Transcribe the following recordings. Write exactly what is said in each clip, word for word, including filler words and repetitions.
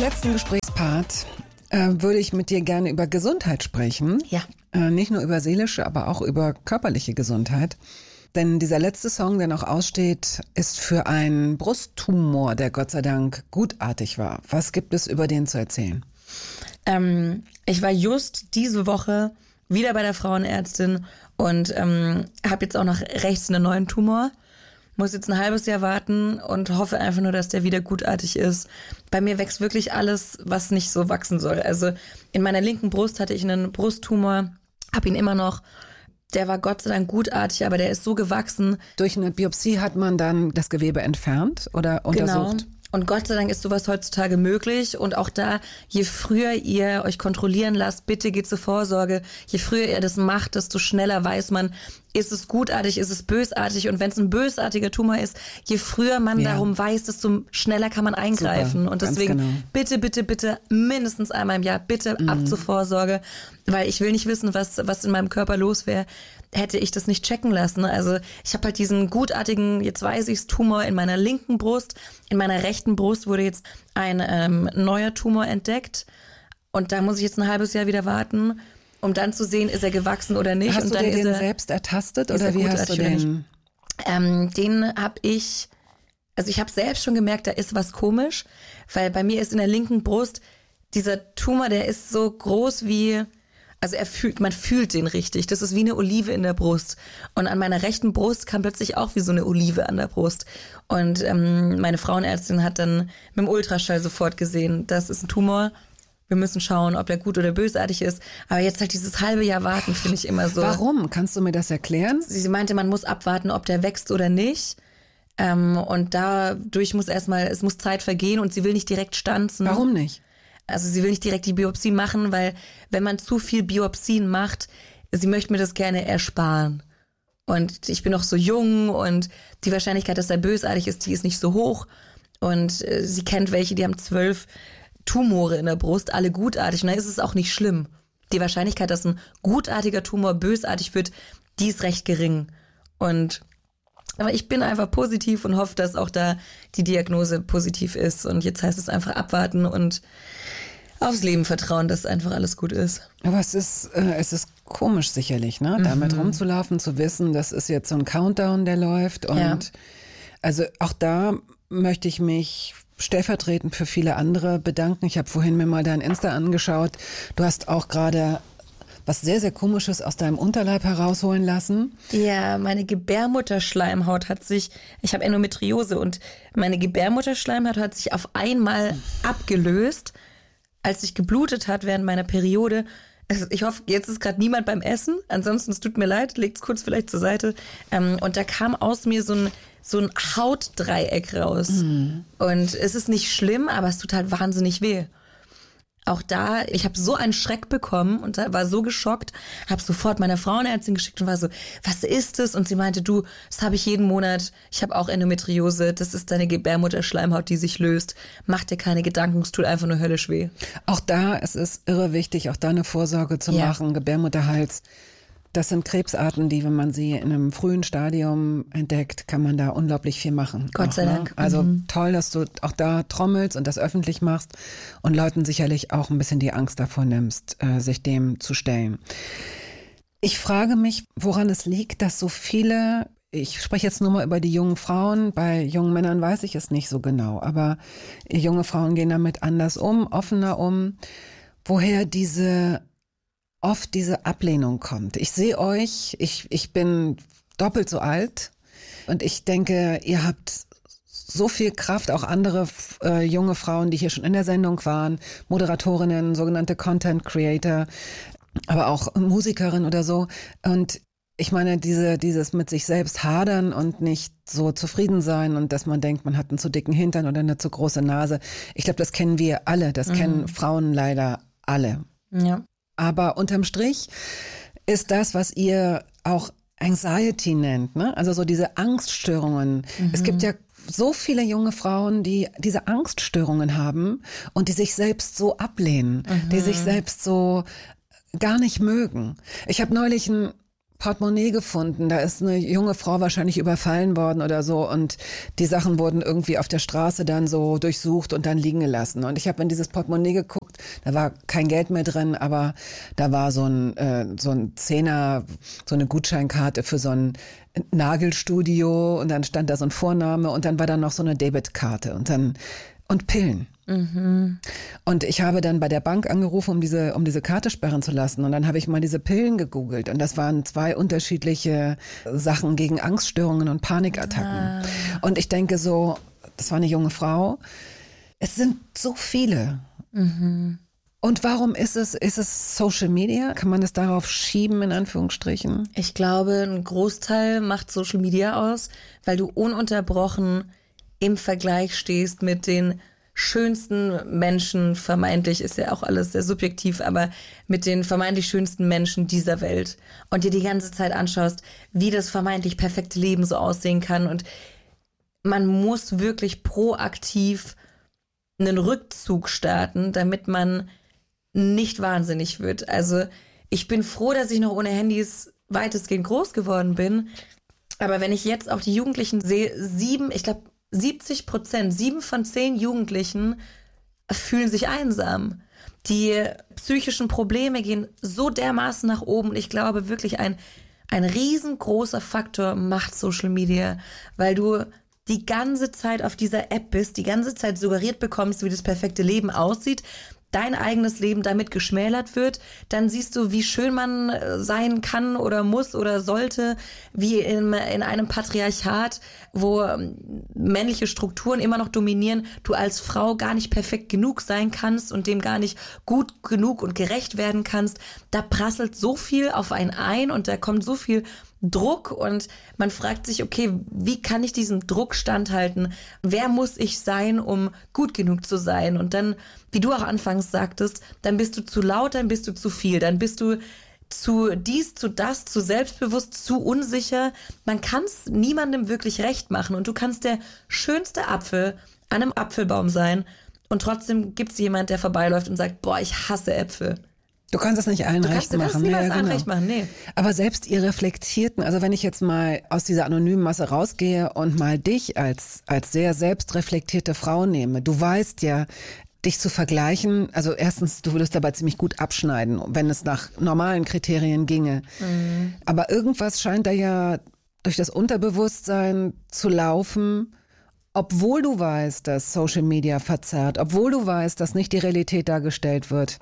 letzten Gesprächspart äh, würde ich mit dir gerne über Gesundheit sprechen. Ja. Äh, nicht nur über seelische, aber auch über körperliche Gesundheit. Denn dieser letzte Song, der noch aussteht, ist für einen Brusttumor, der Gott sei Dank gutartig war. Was gibt es über den zu erzählen? Ähm, ich war just diese Woche wieder bei der Frauenärztin und ähm, habe jetzt auch noch rechts einen neuen Tumor. Muss jetzt ein halbes Jahr warten und hoffe einfach nur, dass der wieder gutartig ist. Bei mir wächst wirklich alles, was nicht so wachsen soll. Also in meiner linken Brust hatte ich einen Brusttumor, habe ihn immer noch. Der war Gott sei Dank gutartig, aber der ist so gewachsen. Durch eine Biopsie hat man dann das Gewebe entfernt oder untersucht? Genau. Und Gott sei Dank ist sowas heutzutage möglich. Und auch da, je früher ihr euch kontrollieren lasst, bitte geht zur Vorsorge. Je früher ihr das macht, desto schneller weiß man, ist es gutartig, ist es bösartig. Und wenn es ein bösartiger Tumor ist, je früher man ja. darum weiß, desto schneller kann man eingreifen. Super, und deswegen genau. bitte, bitte, bitte mindestens einmal im Jahr, bitte mhm. ab zur Vorsorge. Weil ich will nicht wissen, was, was in meinem Körper los wäre, hätte ich das nicht checken lassen. Also ich habe halt diesen gutartigen, jetzt weiß ich's, Tumor in meiner linken Brust. In meiner rechten Brust wurde jetzt ein ähm, neuer Tumor entdeckt. Und da muss ich jetzt ein halbes Jahr wieder warten, um dann zu sehen, ist er gewachsen oder nicht. Hast und du dann dir ist den er, selbst ertastet oder wie hast du den? Ähm, den habe ich, also ich habe selbst schon gemerkt, da ist was komisch, weil bei mir ist in der linken Brust dieser Tumor, der ist so groß wie, also er fühlt, man fühlt den richtig. Das ist wie eine Olive in der Brust. Und an meiner rechten Brust kam plötzlich auch wie so eine Olive an der Brust. Und ähm, meine Frauenärztin hat dann mit dem Ultraschall sofort gesehen, das ist ein Tumor. Wir müssen schauen, ob der gut oder bösartig ist. Aber jetzt halt dieses halbe Jahr warten, finde ich immer so. Warum? Kannst du mir das erklären? Sie meinte, man muss abwarten, ob der wächst oder nicht. Ähm, und dadurch muss erstmal, es muss Zeit vergehen und sie will nicht direkt stanzen. Warum nicht? Also sie will nicht direkt die Biopsie machen, weil wenn man zu viel Biopsien macht, sie möchte mir das gerne ersparen. Und ich bin noch so jung und die Wahrscheinlichkeit, dass er bösartig ist, die ist nicht so hoch. Und äh, sie kennt welche, die haben zwölf Tumore in der Brust, alle gutartig. Und dann ist es auch nicht schlimm. Die Wahrscheinlichkeit, dass ein gutartiger Tumor bösartig wird, die ist recht gering. Und aber ich bin einfach positiv und hoffe, dass auch da die Diagnose positiv ist. Und jetzt heißt es einfach abwarten und aufs Leben vertrauen, dass einfach alles gut ist. Aber es ist, äh, es ist komisch sicherlich, ne? Damit mhm. rumzulaufen, zu wissen, das ist jetzt so ein Countdown, der läuft. Und ja. also auch da möchte ich mich stellvertretend für viele andere bedanken. Ich habe vorhin mir mal dein Insta angeschaut. Du hast auch gerade was sehr, sehr Komisches aus deinem Unterleib herausholen lassen. Ja, meine Gebärmutterschleimhaut hat sich, ich habe Endometriose und meine Gebärmutterschleimhaut hat sich auf einmal abgelöst, als ich geblutet hat während meiner Periode. Also ich hoffe, jetzt ist gerade niemand beim Essen. Ansonsten, es tut mir leid, legt's kurz vielleicht zur Seite. Und da kam aus mir so ein, so ein Hautdreieck raus. Mhm. Und es ist nicht schlimm, aber es tut halt wahnsinnig weh. Auch da, ich habe so einen Schreck bekommen und war so geschockt, habe sofort meiner Frauenärztin geschickt und war so, was ist das? Und sie meinte, du, das habe ich jeden Monat, ich habe auch Endometriose, das ist deine Gebärmutterschleimhaut, die sich löst. Mach dir keine Gedanken, es tut einfach nur höllisch weh. Auch da, es ist irre wichtig, auch da eine Vorsorge zu ja. machen, Gebärmutterhals. Das sind Krebsarten, die, wenn man sie in einem frühen Stadium entdeckt, kann man da unglaublich viel machen. Gott sei Dank. Also mhm. toll, dass du auch da trommelst und das öffentlich machst und Leuten sicherlich auch ein bisschen die Angst davor nimmst, sich dem zu stellen. Ich frage mich, woran es liegt, dass so viele, ich spreche jetzt nur mal über die jungen Frauen, bei jungen Männern weiß ich es nicht so genau, aber junge Frauen gehen damit anders um, offener um, woher diese oft diese Ablehnung kommt. Ich sehe euch, ich, ich bin doppelt so alt und ich denke, ihr habt so viel Kraft, auch andere äh, junge Frauen, die hier schon in der Sendung waren, Moderatorinnen, sogenannte Content Creator, aber auch Musikerinnen oder so. Und ich meine, diese, dieses mit sich selbst hadern und nicht so zufrieden sein und dass man denkt, man hat einen zu dicken Hintern oder eine zu große Nase. Ich glaube, das kennen wir alle, das mhm. kennen Frauen leider alle. Ja. Aber unterm Strich ist das, was ihr auch Anxiety nennt, ne? Also so diese Angststörungen. Mhm. Es gibt ja so viele junge Frauen, die diese Angststörungen haben und die sich selbst so ablehnen, mhm. die sich selbst so gar nicht mögen. Ich habe neulich einen Portemonnaie gefunden. Da ist eine junge Frau wahrscheinlich überfallen worden oder so und die Sachen wurden irgendwie auf der Straße dann so durchsucht und dann liegen gelassen. Und ich habe in dieses Portemonnaie geguckt, da war kein Geld mehr drin, aber da war so ein, äh, so ein Zehner, so eine Gutscheinkarte für so ein Nagelstudio und dann stand da so ein Vorname und dann war da noch so eine Debitkarte und dann und Pillen. Mhm. Und ich habe dann bei der Bank angerufen, um diese, um diese Karte sperren zu lassen. Und dann habe ich mal diese Pillen gegoogelt. Und das waren zwei unterschiedliche Sachen gegen Angststörungen und Panikattacken. Ah. Und ich denke so, das war eine junge Frau. Es sind so viele. Mhm. Und warum ist es, ist es Social Media? Kann man das darauf schieben, in Anführungsstrichen? Ich glaube, ein Großteil macht Social Media aus, weil du ununterbrochen im Vergleich stehst mit den schönsten Menschen, vermeintlich ist ja auch alles sehr subjektiv, aber mit den vermeintlich schönsten Menschen dieser Welt und dir die ganze Zeit anschaust, wie das vermeintlich perfekte Leben so aussehen kann. Und man muss wirklich proaktiv einen Rückzug starten, damit man nicht wahnsinnig wird. Also ich bin froh, dass ich noch ohne Handys weitestgehend groß geworden bin. Aber wenn ich jetzt auch die Jugendlichen sehe, sieben, ich glaube, siebzig Prozent, sieben von zehn Jugendlichen fühlen sich einsam. Die psychischen Probleme gehen so dermaßen nach oben. Ich glaube wirklich, ein, ein riesengroßer Faktor macht Social Media, weil du die ganze Zeit auf dieser App bist, die ganze Zeit suggeriert bekommst, wie das perfekte Leben aussieht, dein eigenes Leben damit geschmälert wird, dann siehst du, wie schön man sein kann oder muss oder sollte, wie in, in einem Patriarchat, wo männliche Strukturen immer noch dominieren, du als Frau gar nicht perfekt genug sein kannst und dem gar nicht gut genug und gerecht werden kannst. Da prasselt so viel auf einen ein und da kommt so viel Druck und man fragt sich, okay, wie kann ich diesem Druck standhalten? Wer muss ich sein, um gut genug zu sein? Und dann, wie du auch anfangs sagtest, dann bist du zu laut, dann bist du zu viel, dann bist du zu dies, zu das, zu selbstbewusst, zu unsicher. Man kann es niemandem wirklich recht machen und du kannst der schönste Apfel an einem Apfelbaum sein und trotzdem gibt es jemand, der vorbeiläuft und sagt, boah, ich hasse Äpfel. Du kannst es nicht allen du recht kannst, machen. Du kannst ja, ja, genau. recht machen, nee. Aber selbst ihr reflektierten, also wenn ich jetzt mal aus dieser anonymen Masse rausgehe und mal dich als, als sehr selbstreflektierte Frau nehme, du weißt ja, dich zu vergleichen, also erstens, du würdest dabei ziemlich gut abschneiden, wenn es nach normalen Kriterien ginge. Mhm. Aber irgendwas scheint da ja durch das Unterbewusstsein zu laufen, obwohl du weißt, dass Social Media verzerrt, obwohl du weißt, dass nicht die Realität dargestellt wird.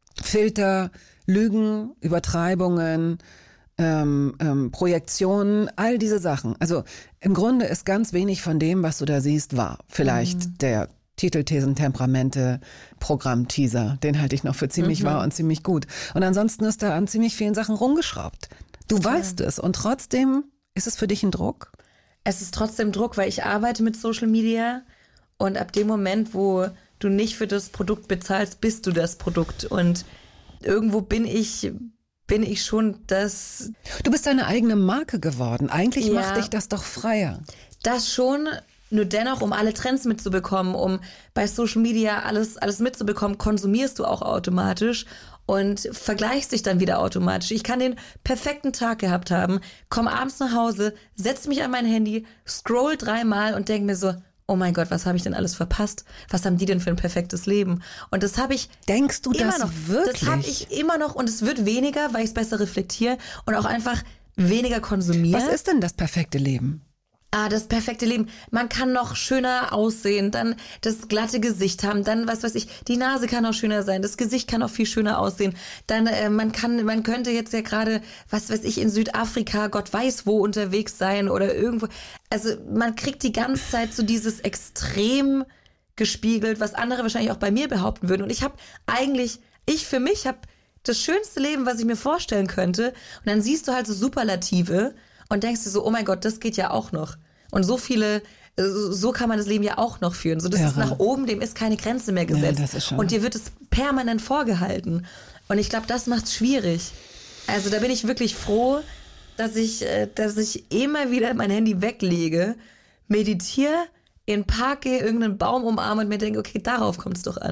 Filter, Lügen, Übertreibungen, ähm, ähm, Projektionen, all diese Sachen. Also im Grunde ist ganz wenig von dem, was du da siehst, wahr. Vielleicht mhm. der Titelthesen, Temperamente, Programm-Teaser, den halte ich noch für ziemlich mhm. wahr und ziemlich gut. Und ansonsten ist da an ziemlich vielen Sachen rumgeschraubt. Du ja. weißt es und trotzdem ist es für dich ein Druck? Es ist trotzdem Druck, weil ich arbeite mit Social Media und ab dem Moment, wo du nicht für das Produkt bezahlst, bist du das Produkt. Und irgendwo bin ich, bin ich schon das... Du bist deine eigene Marke geworden. Eigentlich ja, macht dich das doch freier. Das schon, nur dennoch, um alle Trends mitzubekommen, um bei Social Media alles, alles mitzubekommen, konsumierst du auch automatisch und vergleichst dich dann wieder automatisch. Ich kann den perfekten Tag gehabt haben, komme abends nach Hause, setze mich an mein Handy, scroll dreimal und denke mir so, oh mein Gott, was habe ich denn alles verpasst? Was haben die denn für ein perfektes Leben? Und das habe ich Denkst du immer das noch. wirklich? Das habe ich immer noch und es wird weniger, weil ich es besser reflektiere und auch einfach weniger konsumiere. Was ist denn das perfekte Leben? Ah, das perfekte Leben. Man kann noch schöner aussehen, dann das glatte Gesicht haben, dann, was weiß ich, die Nase kann auch schöner sein, das Gesicht kann auch viel schöner aussehen. Dann, äh, man kann, man könnte jetzt ja gerade, was weiß ich, in Südafrika, Gott weiß wo unterwegs sein oder irgendwo. Also, man kriegt die ganze Zeit so dieses Extrem gespiegelt, was andere wahrscheinlich auch bei mir behaupten würden. Und ich habe eigentlich, ich für mich habe das schönste Leben, was ich mir vorstellen könnte. Und dann siehst du halt so Superlative und denkst dir so, oh mein Gott, das geht ja auch noch. Und so viele, so kann man das Leben ja auch noch führen. So, das Irre. ist nach oben, dem ist keine Grenze mehr gesetzt. Ja, das ist schon. Und dir wird es permanent vorgehalten. Und ich glaube, das macht es schwierig. Also da bin ich wirklich froh, dass ich, dass ich immer wieder mein Handy weglege, meditiere, in den Park gehe, irgendeinen Baum umarme und mir denke, okay, darauf kommt es doch an.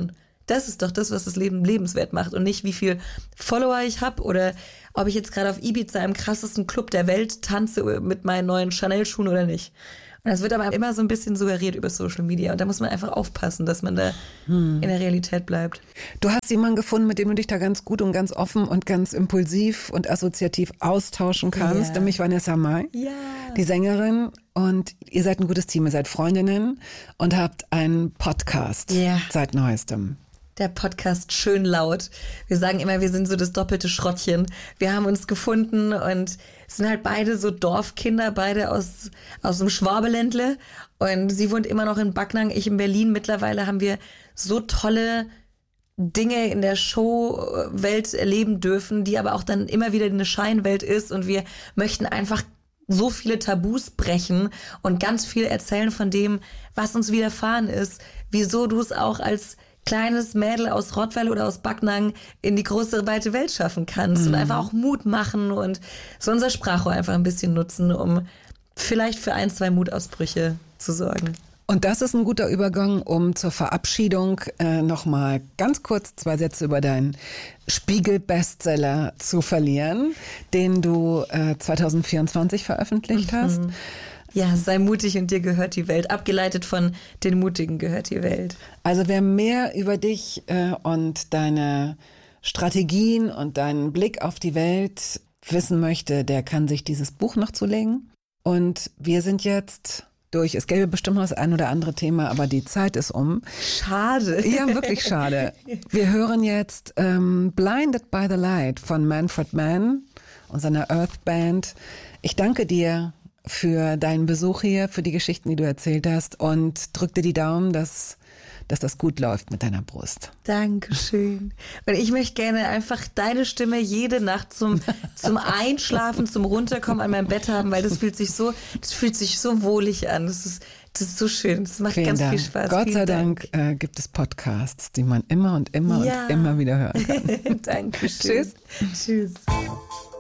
Das ist doch das, was das Leben lebenswert macht und nicht, wie viel Follower ich habe oder ob ich jetzt gerade auf Ibiza im krassesten Club der Welt tanze mit meinen neuen Chanel-Schuhen oder nicht. Und das wird aber immer so ein bisschen suggeriert über Social Media. Und da muss man einfach aufpassen, dass man da hm. in der Realität bleibt. Du hast jemanden gefunden, mit dem du dich da ganz gut und ganz offen und ganz impulsiv und assoziativ austauschen kannst. Ja. Nämlich Vanessa Mai, ja. die Sängerin. Und ihr seid ein gutes Team, ihr seid Freundinnen und habt einen Podcast ja. seit Neuestem. Der Podcast schön laut. Wir sagen immer, wir sind so das doppelte Schrottchen. Wir haben uns gefunden und sind halt beide so Dorfkinder, beide aus, aus dem Schwabeländle. Und sie wohnt immer noch in Backnang, ich in Berlin. Mittlerweile haben wir so tolle Dinge in der Showwelt erleben dürfen, die aber auch dann immer wieder eine Scheinwelt ist. Und wir möchten einfach so viele Tabus brechen und ganz viel erzählen von dem, was uns widerfahren ist. Wieso du es auch als kleines Mädel aus Rottweil oder aus Backnang in die große, weite Welt schaffen kannst mhm. und einfach auch Mut machen und so unser Sprachrohr einfach ein bisschen nutzen, um vielleicht für ein, zwei Mutausbrüche zu sorgen. Und das ist ein guter Übergang, um zur Verabschiedung äh, nochmal ganz kurz zwei Sätze über deinen Spiegel-Bestseller zu verlieren, den du äh, zwanzig vierundzwanzig veröffentlicht mhm. hast. Ja, sei mutig und dir gehört die Welt. Abgeleitet von den Mutigen gehört die Welt. Also wer mehr über dich äh, und deine Strategien und deinen Blick auf die Welt wissen möchte, der kann sich dieses Buch noch zulegen. Und wir sind jetzt durch. Es gäbe bestimmt noch das ein oder andere Thema, aber die Zeit ist um. Schade. Ja, wirklich schade. Wir hören jetzt ähm, Blinded by the Light von Manfred Mann und seiner Earth Band. Ich danke dir für deinen Besuch hier, für die Geschichten, die du erzählt hast und drück dir die Daumen, dass, dass das gut läuft mit deiner Brust. Dankeschön. Und ich möchte gerne einfach deine Stimme jede Nacht zum, zum Einschlafen, zum Runterkommen an meinem Bett haben, weil das fühlt sich so, das fühlt sich so wohlig an. Das ist, das ist so schön. Das macht Vielen ganz Dank. viel Spaß. Gott Vielen sei Dank, Dank äh, gibt es Podcasts, die man immer und immer ja. und immer wieder hören kann. Dankeschön. Tschüss. Tschüss.